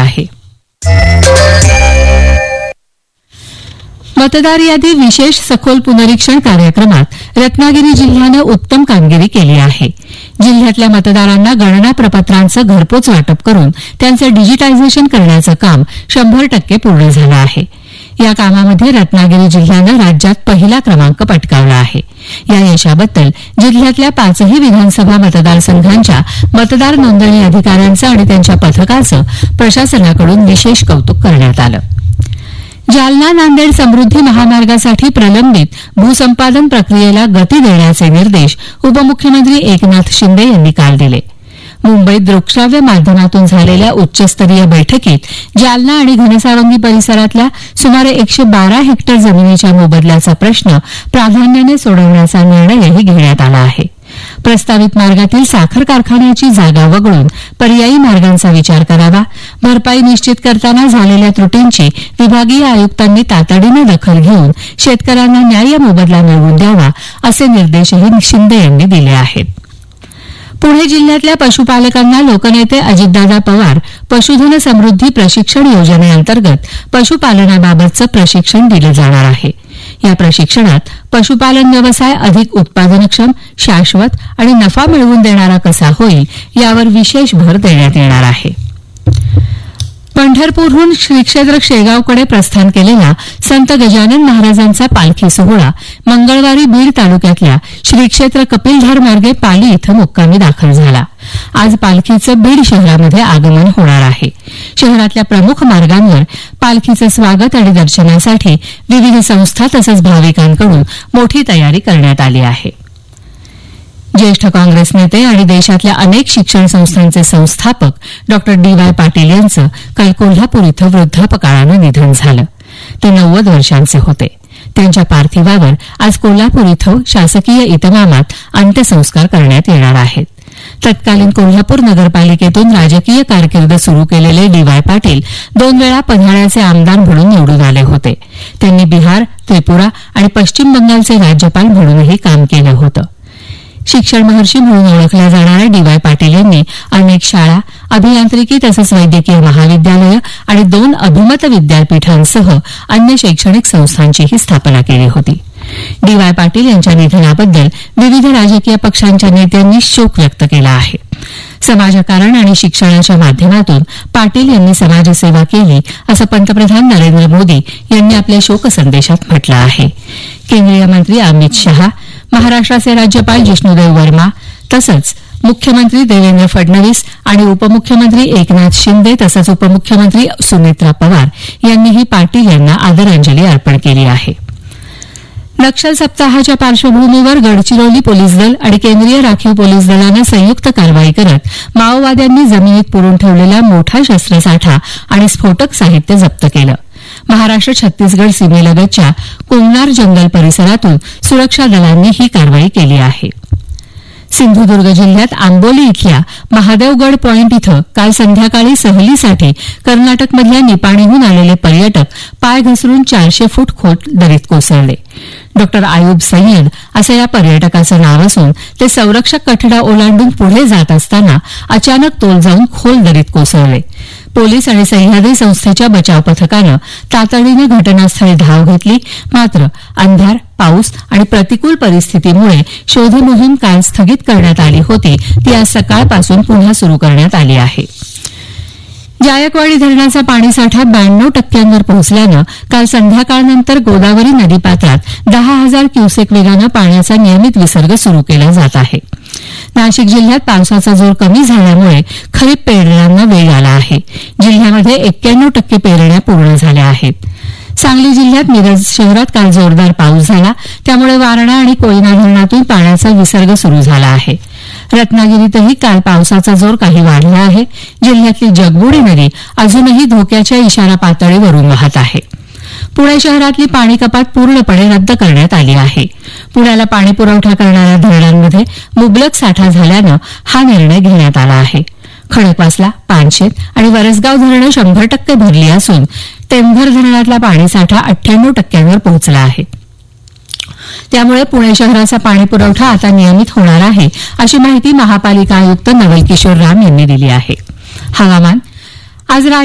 आहे. मतदार यादी विशेष सखोल पुनरीक्षण कार्यक्रमात रत्नागिरी जिल्ह्यानं उत्तम कामगिरी केली आहे. जिल्ह्यातल्या मतदारांना गणना प्रपत्रांचं घरपोच वाटप करून त्यांचं डिजिटायझेशन करण्याचं काम 100% पूर्ण झालं आहे. या कामामध्ये रत्नागिरी जिल्ह्यानं राज्यात पहिला क्रमांक पटकावला आहे. या यशाबद्दल जिल्ह्यातल्या 5ही विधानसभा मतदारसंघांच्या मतदार नोंदणी अधिकाऱ्यांचं आणि त्यांच्या पथकाचं प्रशासनाकडून विशेष कौतुक करण्यात आलं. जालना नांदेड समृद्धी महामार्गासाठी प्रलंबित भूसंपादन प्रक्रियेला गती देण्याचे निर्देश उपमुख्यमंत्री एकनाथ शिंदे यांनी काल दिले. मुंबईत दृकश्राव्य माध्यमातून झालेल्या उच्चस्तरीय बैठकीत जालना आणि घनसावंगी परिसरातल्या सुमारे 112 हेक्टर जमिनीच्या मोबदल्याचा प्रश्न प्राधान्याने सोडवण्याचा निर्णयही घेण्यात आला आहे. प्रस्तावित मार्गातील साखर कारखान्याची जागा वगळून पर्यायी मार्गांचा विचार करावा. भरपाई निश्चित करताना झालेल्या त्रुटींची विभागीय आयुक्तांनी तातडीने दखल घेऊन शेतकऱ्यांना न्याय्य मोबदला मिळवून द्यावा असे निर्देशही शिंदे यांनी दिले आहेत. पुणे जिल्ह्यातल्या पशुपालकांना लोकनेते अजितदादा पवार पशुधन समृद्धी प्रशिक्षण योजनेअंतर्गत पशुपालनाबाबतचं प्रशिक्षण दिलं जाणार आहे. या प्रशिक्षणात पशुपालन व्यवसाय अधिक उत्पादनक्षम, शाश्वत आणि नफा मिळवून देणारा कसा होईल यावर विशेष भर देण्यात येणार आहे. पंढरपूरहून श्रीक्षेत्र शेगावकडे प्रस्थान केलेला संत गजानन महाराजांचा पालखी सोहळा मंगळवारी बीड तालुक्यातल्या श्रीक्षेत्र कपिलधार मार्गे पाली इथं मुक्कामी दाखल झाला. आज पालखीचं बीड शहरामध्ये आगमन होणार आहे. शहरातल्या प्रमुख मार्गांवर पालखीचं स्वागत आणि दर्शनासाठी विविध संस्था तसंच भाविकांकडून मोठी तयारी करण्यात आली आहे. ज्येष्ठ काँग्रेस नेते आणि देशातल्या अनेक शिक्षण संस्थांचे संस्थापक डॉ. डी.वाय. पाटील यांचं काल कोल्हापूर इथं वृद्धापकाळानं निधन झालं. ते 90 वर्षांचे होते. त्यांच्या पार्थिवावर आज कोल्हापूर इथं शासकीय इतमामात अंत्यसंस्कार करण्यात येणार आहेत. तत्कालीन कोल्हापूर नगरपालिकेतून राजकीय कारकीर्द सुरू केलेले डी.वाय. पाटील 2 वेळा पन्हाळ्याचे आमदार म्हणून निवडून आले होते. त्यांनी बिहार, त्रिपुरा आणि पश्चिम बंगालचे राज्यपाल म्हणूनही काम केलं होतं. शिक्षण महर्षी म्हणून ओळखल्या जाणाऱ्या डी.वाय. पाटील यांनी अनेक शाळा, अभियांत्रिकी तसंच वैद्यकीय महाविद्यालयं आणि 2 अभिमत विद्यापीठांसह अन्य शैक्षणिक संस्थांचीही स्थापना केली होती. डी.वाय. पाटील यांच्या निधनाबद्दल विविध राजकीय पक्षांच्या नेत्यांनी शोक व्यक्त केला आहे. समाजकारण आणि शिक्षणाच्या माध्यमातून पाटील यांनी समाजसेवा केली असं पंतप्रधान नरेंद्र मोदी यांनी आपल्या शोकसंदेशात म्हटलं आहे. केंद्रीय मंत्री अमित शहा, महाराष्ट्राचे राज्यपाल जिष्णुदेव वर्मा तसंच मुख्यमंत्री देवेंद्र फडणवीस आणि उपमुख्यमंत्री एकनाथ शिंदे तसंच उपमुख्यमंत्री सुनेत्रा पवार यांनीही पाटील यांना आदरांजली अर्पण केली आहे. नक्षल सप्ताहाच्या पार्श्वभूमीवर गडचिरोली पोलीस दल आणि केंद्रीय राखीव पोलीस दलानं संयुक्त कारवाई करत माओवाद्यांनी जमिनीत पुरून ठेवलेला मोठा शस्त्रसाठा आणि स्फोटक साहित्य जप्त केलं. महाराष्ट्र छत्तीसगड सीमेलगतच्या कोमनार जंगल परिसरातून सुरक्षा दलांनी ही कारवाई केली आहे. सिंधुदुर्ग जिल्ह्यात आंबोली इथल्या महादेवगड पॉइंट इथं काल संध्याकाळी सहलीसाठी कर्नाटकमधल्या निपाणीहून आलेले पर्यटक पाय घसरून 400 फूट खोल दरीत कोसळले. डॉ. आयुब सय्यद असं या पर्यटकाचं नाव असून ते संरक्षक कठडा ओलांडून पुढे जात असताना अचानक तोल जाऊन खोल दरीत कोसळले. पोलीस आणि सह्याद्री संस्थेच्या बचाव पथकानं तातडीने घटनास्थळी धाव घेतली. मात्र अंधार, पाऊस आणि प्रतिकूल परिस्थितीमुळे शोध मोहीम काल स्थगित करण्यात आली होती. ती आज सकाळपासून पुन्हा सुरू करण्यात आली आहे. जायकवाडी धरणाचा पाणीसाठा 92% पोहोचल्यानं काल संध्याकाळनंतर गोदावरी नदीपात्रात 10,000 क्युसेक वेगानं पाण्याचा नियमित विसर्ग सुरू केला जात आहे. नाशिक जिल्ह्यात पावसाचा जोर कमी झाल्यामुळे खरीप पेरण्यांना वेग आला आहे. जिल्ह्यामध्ये 91% पेरण्या पूर्ण झाल्या आहेत. सांगली जिल्ह्यात मिरज शहरात काल जोरदार पाऊस झाला. त्यामुळे वारणा आणि कोयना धरणातून पाण्याचा विसर्ग सुरू झाला आहे. रत्नागिरीतही काल पावसाचा जोर काही वाढला आहे. जिल्ह्यातली जगबुडी नदी अजूनही धोक्याच्या इशारा पातळीवरून वाहत आहे. पुणे शहरातली पाणी कपात पूर्णपणे रद्द करण्यात आली आहे. पुण्याला पाणी पुरवठा करणाऱ्या धरणांमध्ये मुबलक साठा झाल्यानं हा निर्णय घेण्यात आला आहे. खडकवासला, पानशेत आणि वरसगाव धरणं 100% भरली असून टेमघर धरणातला पाणीसाठा 98% पोहोचला आहे. त्यामुळे पुणे शहराचा पाणी पुरवठा आता नियमित होणार आहे, अशी माहिती महापालिका आयुक्त नवल किशोर राम यांनी दिली आहे. हवामान. आज